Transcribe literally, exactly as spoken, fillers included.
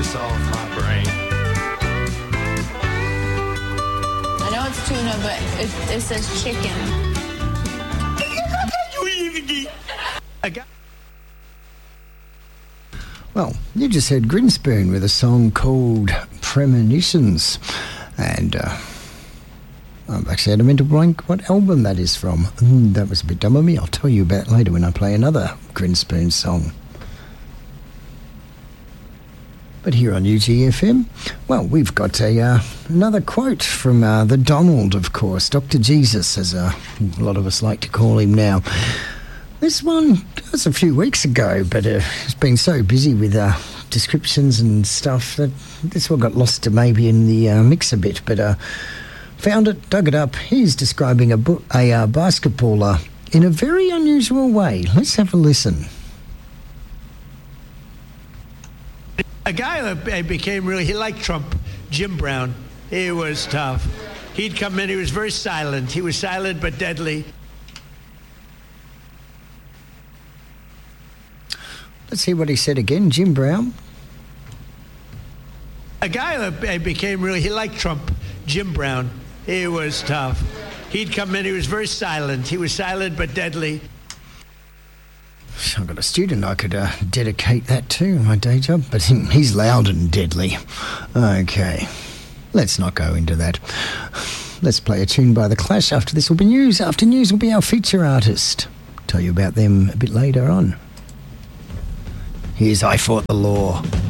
mess off my brain. I know it's tuna, but it, it says chicken. I got. Well, you just heard Grinspoon with a song called Premonitions. And uh, I've actually had a mental blank what album that is from. Mm, that was a bit dumb of me. I'll tell you about later when I play another Grinspoon song. But here on U G F M, well, we've got a uh, another quote from uh, the Donald, of course, Doctor Jesus, as uh, a lot of us like to call him now. This one was a few weeks ago, but uh, it's been so busy with uh, descriptions and stuff that this one got lost to maybe in the uh, mix a bit. But uh, found it, dug it up. He's describing a, bo- a uh, basketballer in a very unusual way. Let's have a listen. A guy that became really, he liked Trump, Jim Brown. He was tough. He'd come in, he was very silent. He was silent but deadly. Let's hear what he said again, Jim Brown. A guy that became really, he liked Trump, Jim Brown. He was tough. He'd come in, he was very silent. He was silent but deadly. I've got a student I could uh, dedicate that to, my day job, but he's loud and deadly. Okay, let's not go into that. Let's play a tune by The Clash. After this will be news. After news will be our feature artist. Tell you about them a bit later on. Here's I Fought the Law.